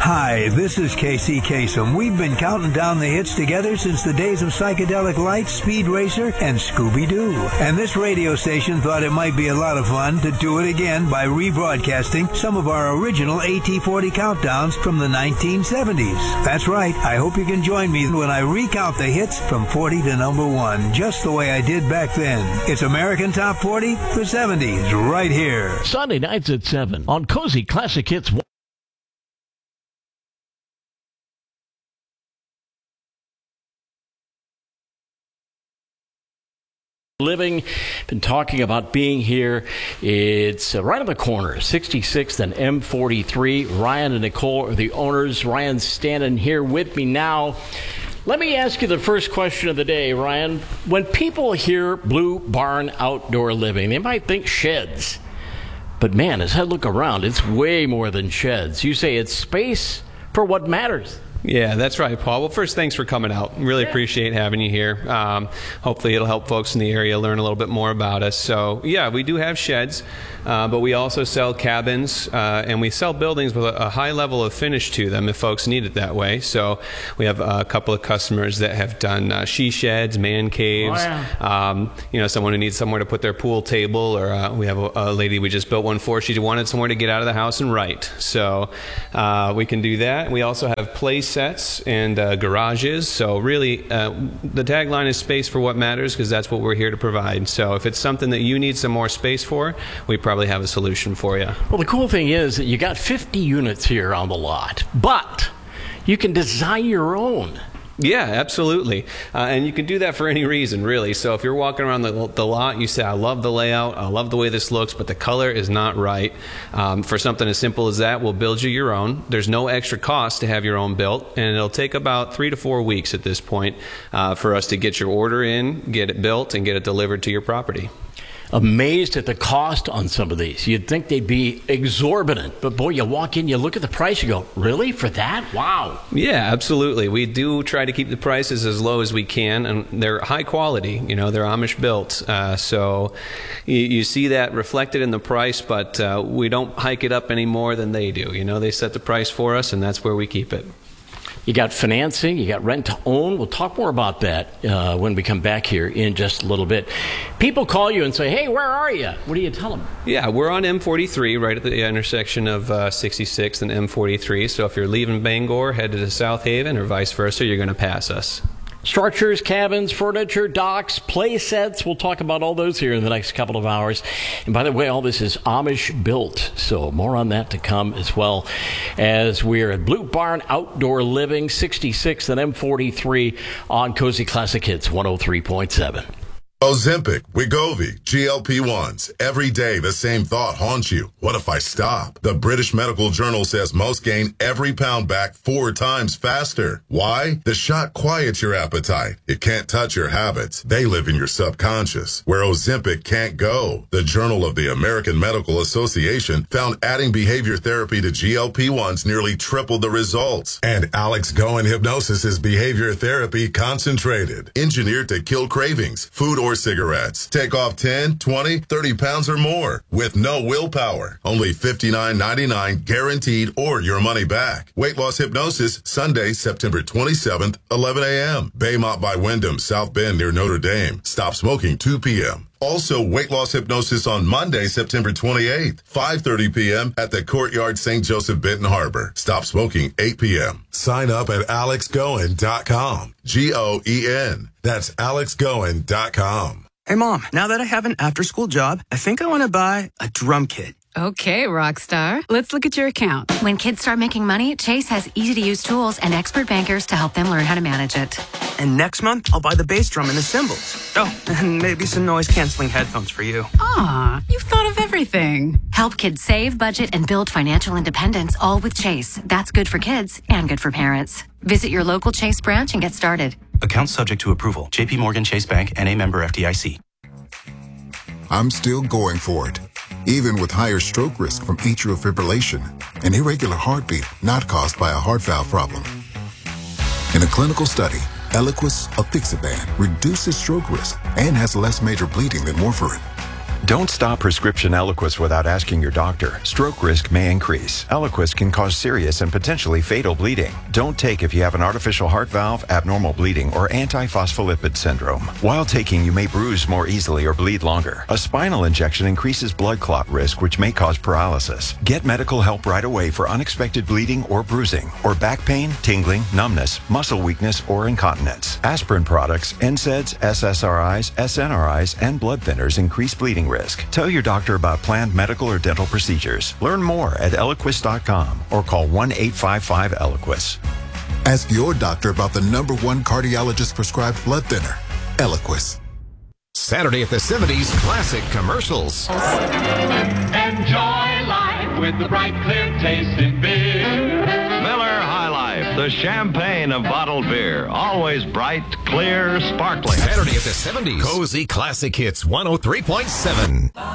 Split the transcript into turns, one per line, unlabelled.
Hi, this is Casey Kasem. We've been counting down the hits together since the days of Psychedelic Lights, Speed Racer, and Scooby-Doo. And this radio station thought it might be a lot of fun to do it again by rebroadcasting some of our original AT40 countdowns from the 1970s. That's right. I hope you can join me when I recount the hits from 40 to number 1, just the way I did back then. It's American Top 40, the 70s, right here.
Sunday nights at 7 on Cozy Classic Hits. Living, been talking about being here. It's right on the corner, 66th and M43. Ryan and Nicole are the owners. Ryan's standing here with me now. Let me ask you the first question of the day, Ryan. When people hear Blue Barn Outdoor Living, they might think sheds. But man, as I look around, it's way more than sheds. You say it's space for what matters.
Yeah, that's right, Paul. Well, first, thanks for coming out. Really appreciate having you here. Hopefully, it'll help folks in the area learn a little bit more about us. So, yeah, we do have sheds, but we also sell cabins, and we sell buildings with a high level of finish to them if folks need it that way. So, we have a couple of customers that have done she sheds, man caves. Oh, yeah. Someone who needs somewhere to put their pool table, or we have a lady we just built one for. She wanted somewhere to get out of the house and write. So, we can do that. We also have place sets and garages. So really, the tagline is space for what matters, because that's what we're here to provide. So if it's something that you need some more space for, we probably have a solution for you.
Well, the cool thing is that you got 50 units here on the lot, but you can design your own.
Yeah, absolutely. And you can do that for any reason, really. So if you're walking around the lot, you say, I love the layout, I love the way this looks, but the color is not right. For something as simple as that, we'll build you your own. There's no extra cost to have your own built, and it'll take about 3 to 4 weeks at this point for us to get your order in, get it built, and get it delivered to your property.
Amazed at the cost on some of these. You'd think they'd be exorbitant, but boy, you walk in, you look at the price, you go, really? For that? Wow.
Yeah, absolutely. We do try to keep the prices as low as we can, and they're high quality. They're Amish built. So you see that reflected in the price, but we don't hike it up any more than they do. They set the price for us, and that's where we keep it.
You got financing, you got rent to own. We'll talk more about that when we come back here in just a little bit. People call you and say, hey, where are you? What do you tell them?
Yeah, we're on M43, right at the intersection of 66 and M43. So if you're leaving Bangor, headed to South Haven, or vice versa, you're going to pass us.
Structures, cabins, furniture, docks, play sets. We'll talk about all those here in the next couple of hours. And by the way, all this is Amish built, so more on that to come as well, as we're at Blue Barn Outdoor Living, 66 and M43 on Cozy Classic Hits 103.7.
Ozempic, Wegovy, GLP-1s. Every day the same thought haunts you. What if I stop? The British Medical Journal says most gain every pound back 4 times faster. Why? The shot quiets your appetite. It can't touch your habits. They live in your subconscious, where Ozempic can't go. The Journal of the American Medical Association found adding behavior therapy to GLP-1s nearly tripled the results. And Alex Goen Hypnosis is behavior therapy concentrated, engineered to kill cravings, food or cigarettes. Take off 10, 20, 30 pounds or more with no willpower. Only $59.99 guaranteed or your money back. Weight Loss Hypnosis, Sunday, September 27th, 11 a.m. Baymont by Wyndham, South Bend near Notre Dame. Stop smoking 2 p.m. Also, Weight Loss Hypnosis on Monday, September 28th, 5:30 p.m. at the Courtyard St. Joseph, Benton Harbor. Stop smoking 8 p.m. Sign up at alexgoen.com. G-O-E-N. That's alexgoen.com.
Hey, Mom, now that I have an after-school job, I think I want to buy a drum kit.
Okay, Rockstar. Let's look at your account.
When kids start making money, Chase has easy-to-use tools and expert bankers to help them learn how to manage it.
And next month, I'll buy the bass drum and the cymbals. Oh, and maybe some noise-canceling headphones for you.
Aw, you've thought of everything.
Help kids save, budget, and build financial independence, all with Chase. That's good for kids and good for parents. Visit your local Chase branch and get started.
Account subject to approval. J.P. Morgan Chase Bank, N.A. member FDIC.
I'm still going for it, even with higher stroke risk from atrial fibrillation, an irregular heartbeat not caused by a heart valve problem. In a clinical study, Eliquis apixaban reduces stroke risk and has less major bleeding than warfarin.
Don't stop prescription Eliquis without asking your doctor. Stroke risk may increase. Eliquis can cause serious and potentially fatal bleeding. Don't take if you have an artificial heart valve, abnormal bleeding, or antiphospholipid syndrome. While taking, you may bruise more easily or bleed longer. A spinal injection increases blood clot risk, which may cause paralysis. Get medical help right away for unexpected bleeding or bruising, or back pain, tingling, numbness, muscle weakness, or incontinence. Aspirin products, NSAIDs, SSRIs, SNRIs, and blood thinners increase bleeding risk. Tell your doctor about planned medical or dental procedures. Learn more at Eliquis.com or call 1-855-ELIQUIS.
Ask your doctor about the #1 cardiologist prescribed blood thinner, Eliquis.
Saturday at the 70s Classic Commercials.
Enjoy life with the bright, clear taste in beer. Miller High Life, the champagne of bottled beer. Always bright, clear, sparkling.
Saturday at the 70s. Cozy Classic Hits 103.7.